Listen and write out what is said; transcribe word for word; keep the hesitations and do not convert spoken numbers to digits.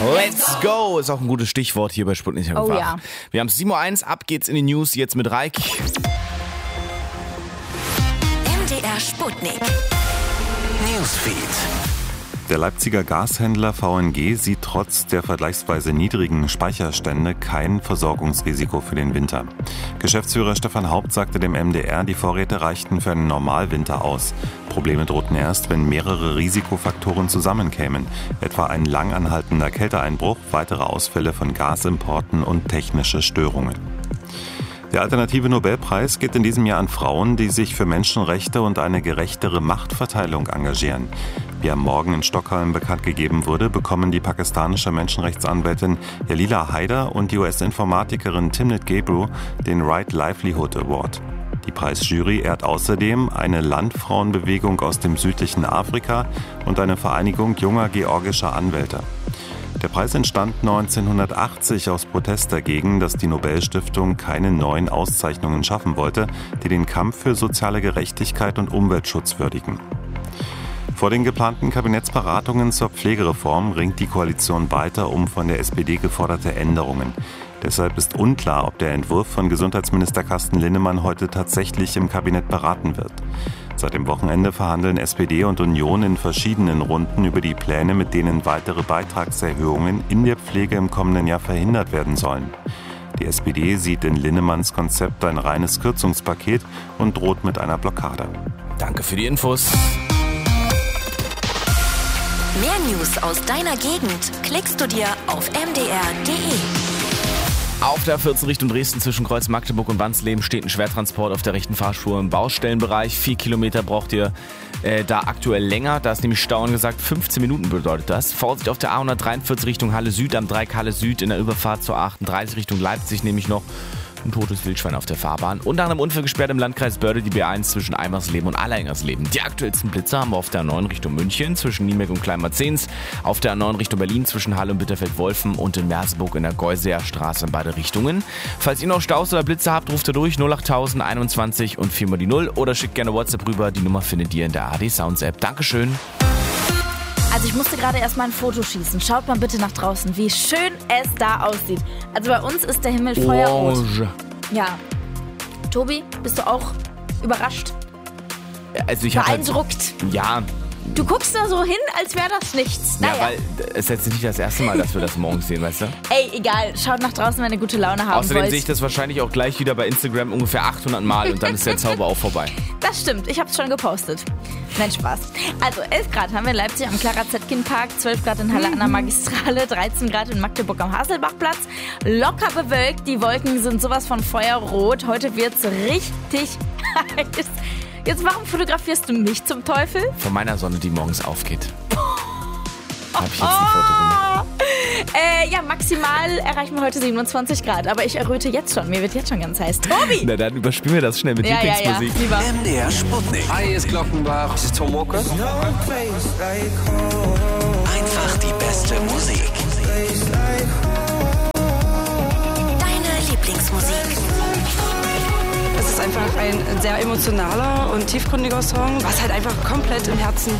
Let's go ist auch ein gutes Stichwort hier bei Sputnik. Oh ja. Wir haben sieben Uhr eins, ab geht's in die News, jetzt mit Reik. M D R Sputnik. Newsfeed. Der Leipziger Gashändler V N G sieht trotz der vergleichsweise niedrigen Speicherstände kein Versorgungsrisiko für den Winter. Geschäftsführer Stefan Haupt sagte dem M D R, die Vorräte reichten für einen Normalwinter aus. Probleme drohten erst, wenn mehrere Risikofaktoren zusammenkämen, etwa ein lang anhaltender Kälteeinbruch, weitere Ausfälle von Gasimporten und technische Störungen. Der alternative Nobelpreis geht in diesem Jahr an Frauen, die sich für Menschenrechte und eine gerechtere Machtverteilung engagieren. Wie am Morgen in Stockholm bekannt gegeben wurde, bekommen die pakistanische Menschenrechtsanwältin Jalila Haider und die U S-Informatikerin Timnit Gebru den Right Livelihood Award. Die Preisjury ehrt außerdem eine Landfrauenbewegung aus dem südlichen Afrika und eine Vereinigung junger georgischer Anwälte. Der Preis entstand neunzehnhundertachtzig aus Protest dagegen, dass die Nobelstiftung keine neuen Auszeichnungen schaffen wollte, die den Kampf für soziale Gerechtigkeit und Umweltschutz würdigen. Vor den geplanten Kabinettsberatungen zur Pflegereform ringt die Koalition weiter um von der S P D geforderte Änderungen. Deshalb ist unklar, ob der Entwurf von Gesundheitsminister Carsten Linnemann heute tatsächlich im Kabinett beraten wird. Seit dem Wochenende verhandeln S P D und Union in verschiedenen Runden über die Pläne, mit denen weitere Beitragserhöhungen in der Pflege im kommenden Jahr verhindert werden sollen. Die S P D sieht in Linnemanns Konzept ein reines Kürzungspaket und droht mit einer Blockade. Danke für die Infos. Mehr News aus deiner Gegend klickst du dir auf m d r punkt d e. Auf der A vierzehn Richtung Dresden zwischen Kreuz Magdeburg und Wansleben steht ein Schwertransport auf der rechten Fahrspur im Baustellenbereich. Vier Kilometer braucht ihr äh, da aktuell länger. Da ist nämlich Stau angesagt. fünfzehn Minuten bedeutet das. Vorsicht auf der A hundertdreiundvierzig Richtung Halle Süd, am Dreieck Halle Süd in der Überfahrt zur A achtunddreißig Richtung Leipzig nämlich noch ein totes Wildschwein auf der Fahrbahn. Unter anderem Unfall gesperrt im Landkreis Börde die B eins zwischen Eimersleben und Allerengersleben. Die aktuellsten Blitzer haben wir auf der A neun Richtung München zwischen Niemek und Kleinmarzens, auf der A neun Richtung Berlin zwischen Halle und Bitterfeld-Wolfen und in Merseburg in der Geuseer Straße in beide Richtungen. Falls ihr noch Staus oder Blitzer habt, ruft ihr durch null acht tausend einundzwanzig und vier mal die null oder schickt gerne WhatsApp rüber. Die Nummer findet ihr in der A D Sounds App. Dankeschön. Also ich musste gerade erstmal ein Foto schießen. Schaut mal bitte nach draußen, wie schön es da aussieht. Also bei uns ist der Himmel feuerrot. Orange. Ja. Tobi, bist du auch überrascht? Also ich hab Beeindruckt? Halt, ja. Du guckst da so hin, als wäre das nichts. Naja. Ja, weil es ist jetzt nicht das erste Mal, dass wir das morgens sehen, weißt du? Ey, egal. Schaut nach draußen, wenn ihr gute Laune haben Außerdem wollt. sehe ich das wahrscheinlich auch gleich wieder bei Instagram ungefähr achthundert Mal und dann ist der Zauber auch vorbei. Das stimmt, ich hab's schon gepostet. Nein, Spaß. Also elf Grad haben wir in Leipzig am Clara-Zetkin-Park, zwölf Grad in Halle an der Magistrale, dreizehn Grad in Magdeburg am Haselbachplatz. Locker bewölkt, die Wolken sind sowas von feuerrot. Heute wird's richtig heiß. Jetzt warum fotografierst du mich zum Teufel? Von meiner Sonne, die morgens aufgeht. Hab ich jetzt ein Foto gemacht. Äh, ja, maximal erreichen wir heute siebenundzwanzig Grad, aber ich erröte jetzt schon. Mir wird jetzt schon ganz heiß. Tobi! Na dann überspielen wir das schnell mit Ja, ja, ja, Lieblingsmusik. lieber. M D R Sputnik. Hi, hier ist Glockenbach. Das ist Tom Walker. Einfach die beste Musik. Deine Lieblingsmusik. Es ist einfach ein sehr emotionaler und tiefgründiger Song, was halt einfach komplett im Herzen